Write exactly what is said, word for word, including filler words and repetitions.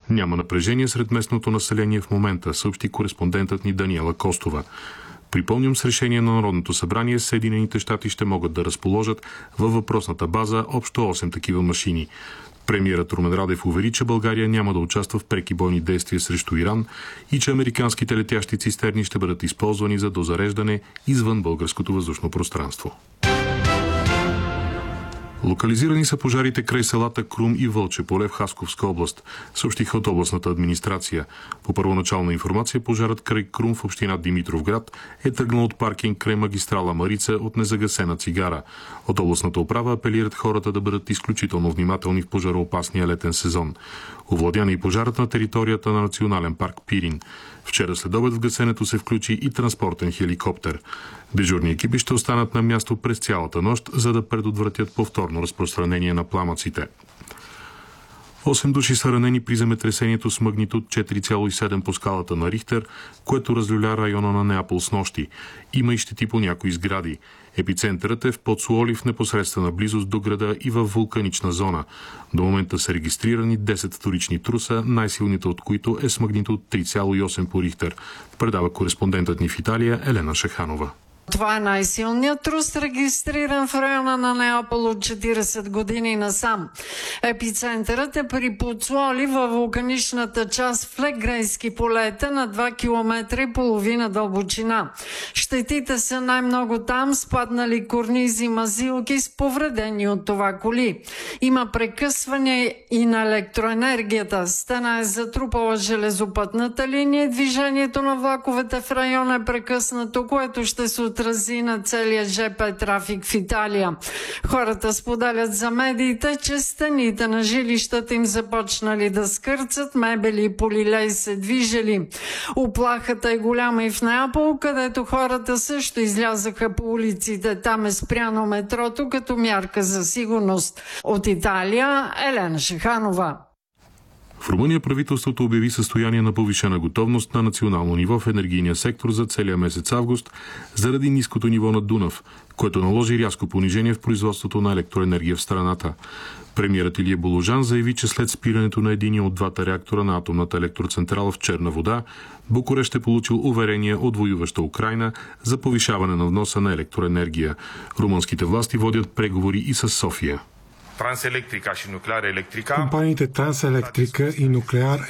Няма напрежение сред местното население в момента, съобщи кореспондентът ни Даниела Костова. Припомням, с решение на Народното събрание Съединените щати ще могат да разположат във въпросната база общо осем такива машини. Премиерът Румен Радев увери, че България няма да участва в преки бойни действия срещу Иран и че американските летящи цистерни ще бъдат използвани за дозареждане извън българското въздушно пространство. Локализирани са пожарите край селата Крум и Вълче поле в Хасковска област, съобщиха от областната администрация. По първоначална информация, пожарът край Крум в община Димитровград е тръгнал от паркинг край магистрала Марица от незагасена цигара. От областната управа апелират хората да бъдат изключително внимателни в пожароопасния летен сезон. Овладяна и пожарът на територията на Национален парк Пирин. Вчера следобед в гасенето се включи и транспортен хеликоптер. Дежурни екипи ще останат на място през цялата нощ, за да предотвратят повторно разпространение на пламъците. Осем души са ранени при земетресението с магнитуд четири цяло и седем по скалата на Рихтер, което разлюля района на Неапол снощи. Има и щети по някои сгради. Епицентърът е в Поцуоли в непосредствена близост до града и във вулканична зона. До момента са регистрирани десет вторични труса, най-силните от които е с магнитуд три цяло и осем по Рихтер, предава кореспондентът ни в Италия Елена Шаханова. Това е най-силният трус, регистриран в района на Неапол от четиридесет години насам. Епицентърът е при Поцуоли във вулканичната част в Легрейски полета на два километра и половина дълбочина. Щетите са най-много там, спаднали корнизи, мазилки с повредени от това коли. Има прекъсване и на електроенергията. Стена е затрупала железопътната линия. Движението на влаковете в района е прекъснато, което ще се отрази на целия ЖП трафик в Италия. Хората споделят за медиите, че стените на жилищата им започнали да скърцат, мебели и полилей се движели. Уплахата е голяма и в Неапол, където хората също излязаха по улиците. Там е спряно метрото като мярка за сигурност. От Италия Елена Шаханова. В Румъния правителството обяви състояние на повишена готовност на национално ниво в енергийния сектор за целия месец август заради ниското ниво на Дунав, което наложи рязко понижение в производството на електроенергия в страната. Премиерът Илия Боложан заяви, че след спирането на единия от двата реактора на атомната електроцентрала в Черна вода, Букурещ е получил уверение от воюваща Украйна за повишаване на вноса на електроенергия. Румънските власти водят преговори и с София. Компаниите Транселектрика и Нуклеар